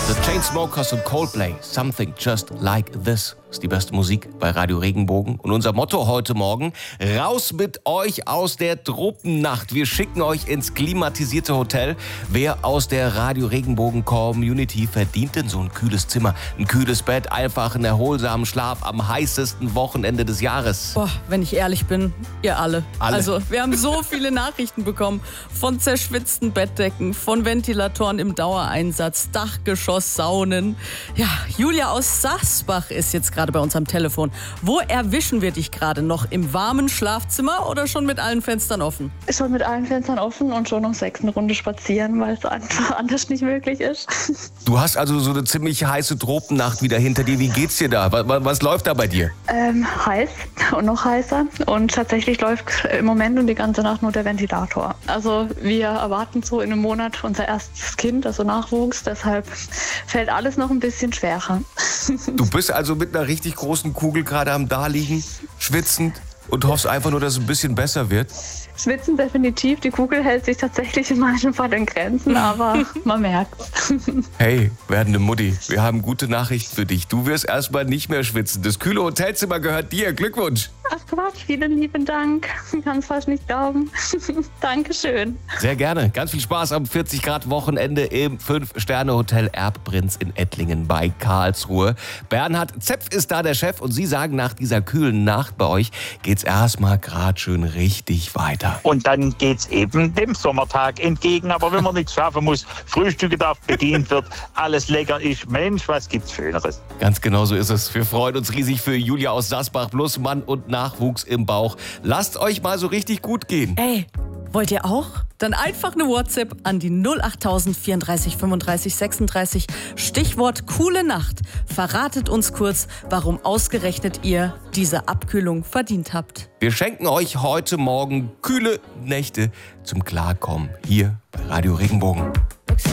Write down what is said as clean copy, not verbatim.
The Chainsmokers und Coldplay, Something Just Like This ist die beste Musik bei Radio Regenbogen. Und unser Motto heute Morgen, raus mit euch aus der Tropennacht. Wir schicken euch ins klimatisierte Hotel. Wer aus der Radio Regenbogen Community verdient denn so ein kühles Zimmer, ein kühles Bett, einfach einen erholsamen Schlaf am heißesten Wochenende des Jahres? Boah, wenn ich ehrlich bin, ihr alle. Also, wir haben so viele Nachrichten bekommen von zerschwitzten Bettdecken, von Ventilatoren im Dauereinsatz, Dachgeschoss, Saunen. Ja, Julia aus Sachsbach ist jetzt gerade bei uns am Telefon. Wo erwischen wir dich gerade? Noch im warmen Schlafzimmer oder schon mit allen Fenstern offen? Schon mit allen Fenstern offen und schon um 6 eine Runde spazieren, weil es einfach anders nicht möglich ist. Du hast also so eine ziemlich heiße Tropennacht wieder hinter dir. Wie geht's dir da? Was läuft da bei dir? Heiß und noch heißer. Und tatsächlich läuft im Moment und die ganze Nacht nur der Ventilator. Also wir erwarten so in einem Monat unser erstes Kind, also Nachwuchs. Deshalb fällt alles noch ein bisschen schwerer. Du bist also mit einer richtig großen Kugel gerade am Daliegen, schwitzend und hoffst einfach nur, dass es ein bisschen besser wird? Schwitzen definitiv. Die Kugel hält sich tatsächlich in meinem Fall in Grenzen, aber man merkt's. Hey, werdende Mutti, wir haben gute Nachrichten für dich. Du wirst erstmal nicht mehr schwitzen. Das kühle Hotelzimmer gehört dir. Glückwunsch! Ach Quatsch, vielen lieben Dank. Ich kann es fast nicht glauben. Dankeschön. Sehr gerne. Ganz viel Spaß am 40-Grad-Wochenende im 5-Sterne-Hotel Erbprinz in Ettlingen bei Karlsruhe. Bernhard Zepf ist da der Chef und Sie sagen, nach dieser kühlen Nacht bei euch geht's erstmal gerade schön richtig weiter. Und dann geht's eben dem Sommertag entgegen. Aber wenn man nichts schaffen muss, Frühstücke darf bedient wird, alles lecker ist, Mensch, was gibt's Schöneres? Ganz genau so ist es. Wir freuen uns riesig für Julia aus Sasbach plus Mann und Nachwuchs im Bauch. Lasst euch mal so richtig gut gehen. Ey, wollt ihr auch? Dann einfach eine WhatsApp an die 08000 34 35 36. Stichwort coole Nacht. Verratet uns kurz, warum ausgerechnet ihr diese Abkühlung verdient habt. Wir schenken euch heute Morgen kühle Nächte zum Klarkommen hier bei Radio Regenbogen.